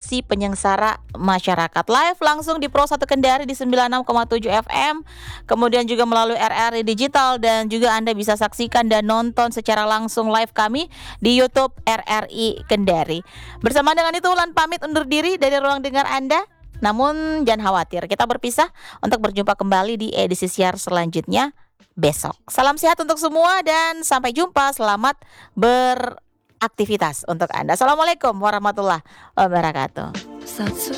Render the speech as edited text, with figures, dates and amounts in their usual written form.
Komisi Penyengsara Masyarakat. Live langsung di Pro 1 Kendari di 96,7 FM, kemudian juga melalui RRI Digital, dan juga Anda bisa saksikan dan nonton secara langsung live kami di YouTube RRI Kendari. Bersama dengan itu Ulan pamit undur diri dari ruang dengar Anda. Namun jangan khawatir, kita berpisah untuk berjumpa kembali di edisi siar selanjutnya besok. Salam sehat untuk semua dan sampai jumpa. Selamat beraktivitas untuk Anda. Assalamualaikum warahmatullahi wabarakatuh.